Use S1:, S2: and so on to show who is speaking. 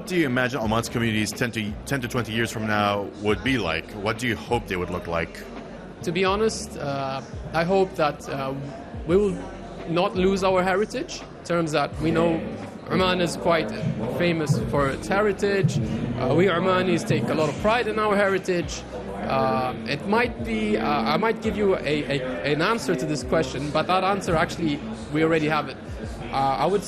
S1: do you imagine Oman's communities 10 to 20 years from now would be like? What do you hope they would look like?
S2: To be honest, I hope that we will not lose our heritage, in terms that we know Oman is quite famous for its heritage. We Omanis take a lot of pride in our heritage. It might be, I might give you an answer to this question, but that answer actually, we already have it. I would